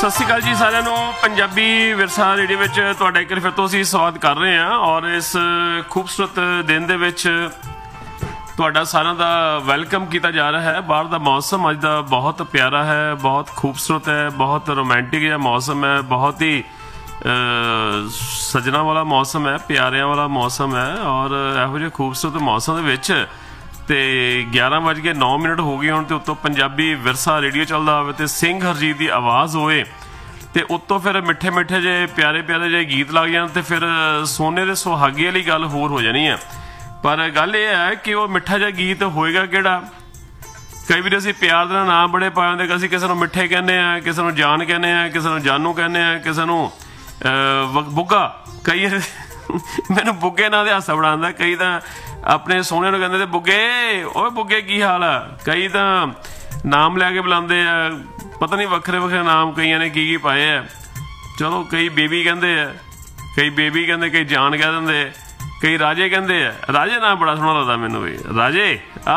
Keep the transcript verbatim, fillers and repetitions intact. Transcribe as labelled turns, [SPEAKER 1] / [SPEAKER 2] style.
[SPEAKER 1] सत श्री अकाल जी सारिਆਂ ਨੂੰ ਪੰਜਾਬੀ ਵਿਰਸਾ ਰੇਡੀਓ ਵਿੱਚ ਤੁਹਾਡਾ ਇੱਕ ਵਾਰ ਫਿਰ ਤੋਂ ਅਸੀਂ ਸਵਾਗਤ ਕਰ ਰਹੇ ਹਾਂ ਔਰ ਇਸ ਖੂਬਸੂਰਤ ਦਿਨ ਦੇ ਵਿੱਚ ਤੁਹਾਡਾ ਸਾਰਿਆਂ ਦਾ ਵੈਲਕਮ ਕੀਤਾ ਜਾ ਰਿਹਾ ਹੈ। ਬਾਹਰ ਦਾ ਮੌਸਮ ਅੱਜ ਦਾ ਬਹੁਤ ਪਿਆਰਾ ਹੈ, ਬਹੁਤ ਖੂਬਸੂਰਤ ਹੈ, ਬਹੁਤ ਰੋਮਾਂਟਿਕ ਜਿਹਾ ਮੌਸਮ ਹੈ, ਬਹੁਤ ਹੀ ਸਜਣਾ ਵਾਲਾ ਮੌਸਮ ਹੈ, ਪਿਆਰਿਆਂ ਵਾਲਾ ਮੌਸਮ ਹੈ। ਔਰ ਇਹੋ ਜਿਹੇ ਖੂਬਸੂਰਤ ਮੌਸਮ ਦੇ ਵਿੱਚ ਤੇ ਗਿਆਰਾਂ ਵੱਜ ਕੇ ਨੌ ਮਿੰਟ ਹੋ ਗਏ ਹੁਣ ਤੇ ਉੱਤੋਂ ਪੰਜਾਬੀ ਵਿਰਸਾ ਰੇਡੀਓ ਚੱਲਦਾ ਹੋਵੇ ਤੇ ਸਿੰਘ ਹਰਜੀਤ ਦੀ ਆਵਾਜ਼ ਹੋਵੇ ਤੇ ਉੱਤੋਂ ਫਿਰ ਮਿੱਠੇ ਮਿੱਠੇ ਜਿਹੇ ਪਿਆਰੇ ਪਿਆਰੇ ਜਿਹੇ ਗੀਤ ਲੱਗ ਜਾਣ ਤੇ ਫਿਰ ਸੋਨੇ ਦੇ ਸੁਹਾਗੇ ਵਾਲੀ ਗੱਲ ਹੋਰ ਹੋ ਜਾਣੀ ਹੈ। ਪਰ ਗੱਲ ਇਹ ਹੈ ਕਿ ਉਹ ਮਿੱਠਾ ਜਿਹਾ ਗੀਤ ਹੋਏਗਾ ਕਿਹੜਾ। ਕਈ ਵਾਰ ਅਸੀਂ ਪਿਆਰ ਦੇ ਨਾਲ ਨਾਮ ਬੜੇ ਪਾ ਜਾਂਦੇ ਕਿ ਅਸੀਂ ਕਿਸੇ ਨੂੰ ਮਿੱਠੇ ਕਹਿੰਦੇ ਹਾਂ, ਕਿਸੇ ਨੂੰ ਜਾਨ ਕਹਿੰਦੇ ਹਾਂ, ਕਿਸੇ ਨੂੰ ਜਾਨੂ ਕਹਿੰਦੇ ਹਾਂ, ਕਿਸੇ ਨੂੰ ਬੁੱਗਾ। ਕਈ ਮੈਨੂੰ ਬੁੱਗੇ ਨਾਂ ਦੇ ਹਾਸਾ ਬੜਾ ਆਉਂਦਾ। ਕਈ ਤਾਂ ਆਪਣੇ ਸੋਹਣੇ ਨੂੰ ਕਹਿੰਦੇ ਤੇ ਬੁੱਗੇ, ਓਏ ਬੁੱਗੇ ਕੀ ਹਾਲ ਆ। ਕਈ ਤਾਂ ਨਾਮ ਲੈ ਕੇ ਬੁਲਾਉਂਦੇ ਆ, ਪਤਾ ਨਹੀਂ ਵੱਖਰੇ ਵੱਖਰੇ ਨਾਮ ਕਈਆਂ ਨੇ ਕੀ ਕੀ ਪਾਏ ਆ। ਚਲੋ ਕਈ ਬੇਬੀ ਕਹਿੰਦੇ ਆ, ਕਈ ਬੇਬੀ ਕਹਿੰਦੇ, ਕਈ ਜਾਨ ਕਹਿ ਦਿੰਦੇ, ਕਈ ਰਾਜੇ ਕਹਿੰਦੇ ਆ। ਰਾਜੇ ਨਾਮ ਬੜਾ ਸੋਹਣਾ ਲੱਗਦਾ ਮੈਨੂੰ ਵੀ, ਰਾਜੇ।